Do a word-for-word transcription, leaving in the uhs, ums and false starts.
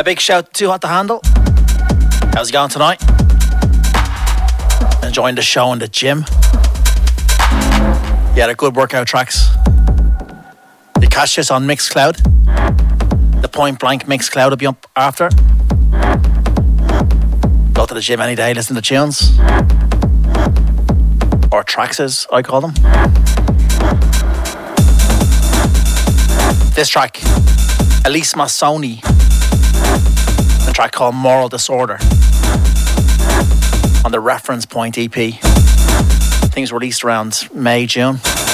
big shout to Too Hot to Handle. How's it going tonight? Enjoying the show in the gym. Yeah, they're good workout tracks. You catch this on Mixcloud. The Point Blank Mixcloud will be up after. Go to the gym any day, listen to tunes. Or tracks as I call them. This track, Elise Massoni. A track called Moral Disorder. On the Reference Point E P. I think it's released around May, June.